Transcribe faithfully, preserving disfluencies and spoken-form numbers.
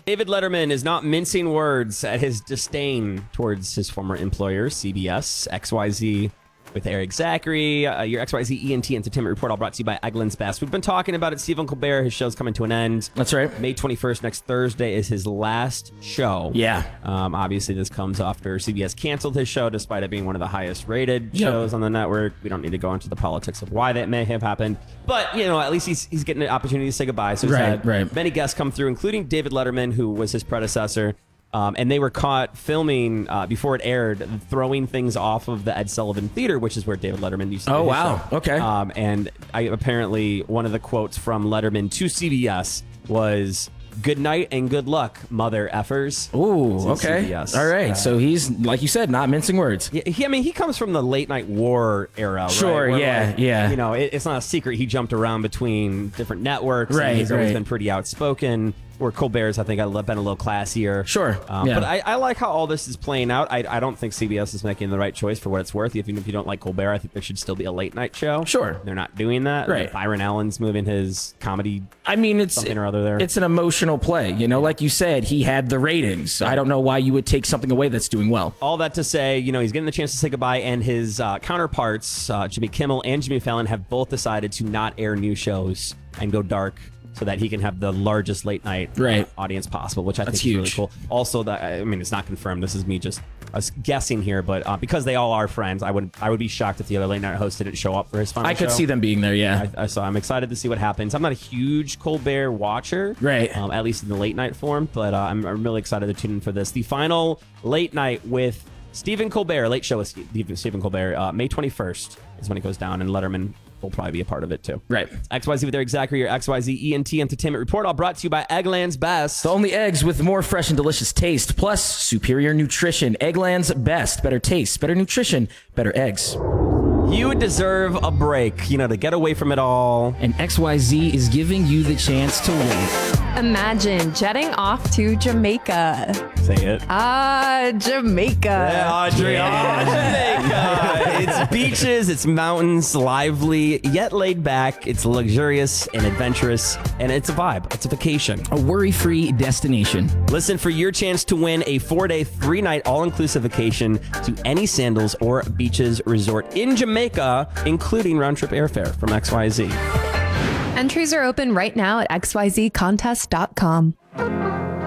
David Letterman is not mincing words at his disdain towards his former employer, C B S. X Y Z with Eric Zachary. Uh, your X Y Z E N T Entertainment Report, all brought to you by Eggland's Best. We've been talking about it. Stephen Colbert, his show's coming to an end. That's right. May twenty-first, next Thursday, is his last show. Yeah. Um, obviously, this comes after C B S canceled his show, despite it being one of the highest rated Yep. shows on the network. We don't need to go into the politics of why that may have happened. But, you know, at least he's, he's getting an opportunity to say goodbye. So he's Right, had right. many guests come through, including David Letterman, who was his predecessor. Um, and they were caught filming uh, before it aired, throwing things off of the Ed Sullivan Theater, which is where David Letterman used to do Oh, his wow. show. Okay. Um, and I, apparently one of the quotes from Letterman to C B S was, "Good night and good luck, mother effers." Ooh, It's okay. C B S. All right. Uh, so he's, like you said, not mincing words. Yeah, he, I mean, he comes from the late night war era, Sure, right? Where, yeah, like, yeah. You know, it, it's not a secret he jumped around between different networks. Right, and he's always right. been pretty outspoken. Where Colbert's, I think, I've been a little classier. Sure, Um, yeah. But I, I like how all this is playing out. I, I don't think C B S is making the right choice for what it's worth. Even if you don't like Colbert, I think there should still be a late night show. Sure. They're not doing that. Right. Byron Allen's moving his comedy I mean, it's something or other there. It's an emotional play. You know, like you said, he had the ratings. I don't know why you would take something away that's doing well. All that to say, you know, he's getting the chance to say goodbye, and his uh, counterparts, uh, Jimmy Kimmel and Jimmy Fallon, have both decided to not air new shows and go dark so that he can have the largest late night Right. uh, audience possible, which I That's think is really huge. cool. Also, that I mean, it's not confirmed. This is me just I was guessing here, but uh, because they all are friends, I would I would be shocked if the other late night host didn't show up for his final I could show. see them being there, yeah. I, I, so I'm excited to see what happens. I'm not a huge Colbert watcher, Right. Um, at least in the late night form, but uh, I'm, I'm really excited to tune in for this. The final late night with Stephen Colbert, late show with Steve- Stephen Colbert, uh, May twenty-first is when it goes down, and Letterman will probably be a part of it too. Right. X Y Z with Eric Zachary, your X Y Z E N T Entertainment Report, all brought to you by Eggland's Best. The only eggs with more fresh and delicious taste, plus superior nutrition. Eggland's Best. Better taste, better nutrition, better eggs. You deserve a break, you know, to get away from it all. And X Y Z is giving you the chance to win. Imagine jetting off to Jamaica. Say it. Ah, Jamaica. Yeah, Audrey. Oh, Jamaica. It's beaches, it's mountains, lively, yet laid back. It's luxurious and adventurous, and it's a vibe. It's a vacation. A worry-free destination. Listen for your chance to win a four-day, three-night, all-inclusive vacation to any Sandals or Beaches resort in Jamaica, including round-trip airfare from X Y Z. Entries are open right now at X Y Z contest dot com.